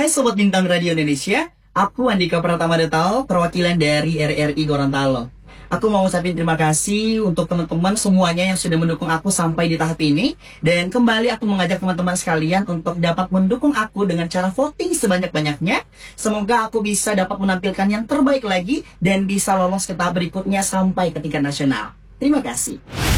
Hai Sobat Bintang Radio Indonesia, aku Andika Pratama Detalo, perwakilan dari RRI Gorontalo. Aku mau ucapin terima kasih untuk teman-teman semuanya yang sudah mendukung aku sampai di tahap ini. Dan kembali aku mengajak teman-teman sekalian untuk dapat mendukung aku dengan cara voting sebanyak-banyaknya. Semoga aku bisa dapat menampilkan yang terbaik lagi dan bisa lolos ke tahap berikutnya sampai ke tingkat nasional. Terima kasih.